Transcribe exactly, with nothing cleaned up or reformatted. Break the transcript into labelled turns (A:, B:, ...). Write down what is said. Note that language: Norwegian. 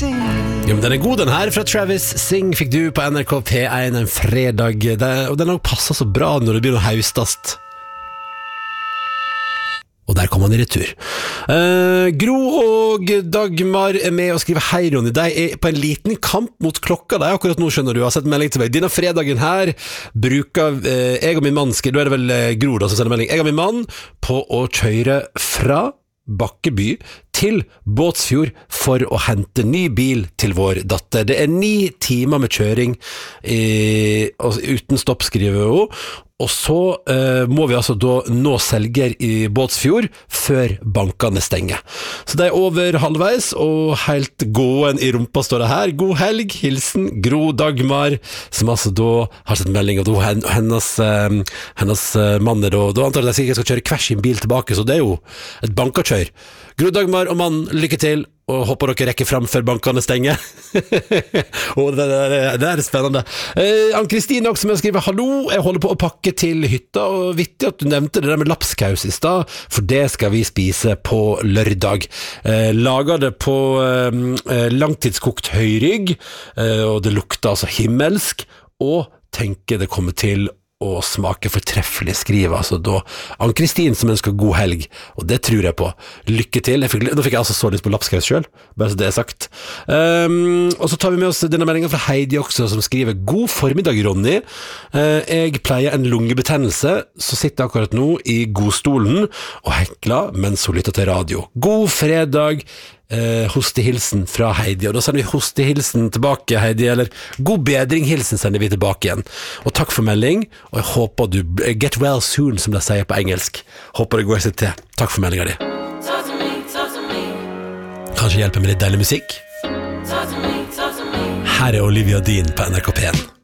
A: sing.
B: Jo, men den er god, den her fra Travis Sing fikk du på N R K P én en fredag, det, og den har passet så bra når det begynner å haustast. Og der kom han i retur. uh, Gro og Dagmar er med og skriver hei Ronny, de er på en liten kamp mot klokka de akkurat nå, skjønner du, jeg har sett melding til meg. Denne fredagen her bruker uh, jeg og min mann, skal, da er det vel uh, Gro da som sender melding, jeg og min mann på å kjøre fra Bakkeby til Båtsfjord for å hente ny bil til vår datter. Det er ni timer med kjøring i, uten stopp, skriver hun. Og så uh, må vi altså da nå Selger i Båtsfjord før bankene stenger. Så det er over halvveis, og helt gåen i rumpa står det her. God helg, hilsen Gro Dagmar, som altså da har sett melding, og da hennes, uh, hennes uh, mann er da, da antar jeg at jeg skal kjøre hver sin bil tilbake, så det er jo et bankakjør. Gro Dagmar og mann, lykke til, og håper dere rekker frem før bankene stenger. Og det, det, det er spennende. eh, Ann-Kristine også som jeg skriver hallo, jeg holder på å pakke til hytta, og vittig at du nevnte det der med lapskaus i sted, for det skal vi spise på lørdag. eh, Lager det på eh, langtidskokt høyrygg, eh, og det lukter altså himmelsk, og tenker det kommer til og smake fortreffelig, skriver altså da Ann-Kristin, som ønsker god helg, og det tror jeg på. Lykke til. Jeg fikk, nå fikk jeg altså så lyst på lapskaus selv, bare så det er sagt. Um, og så tar vi med oss denne meldingen fra Heidi også, som skriver god formiddag Ronny, uh, jeg pleier en lungebetennelse, så sitter jeg akkurat nå i godstolen og hekler mens hun lytter til radio. God fredag, Uh, hostehilsen fra Heidi, og da sender vi hostehilsen tilbake, Heidi, eller god bedringhilsen sender vi tilbake igjen. Og takk for melding, og jeg håper du get well soon, som de sier på engelsk. Håper det går seg til. Takk for meldinga di. Kanskje hjelper med litt deilig musikk? Her er Olivia Dean på N R K P én.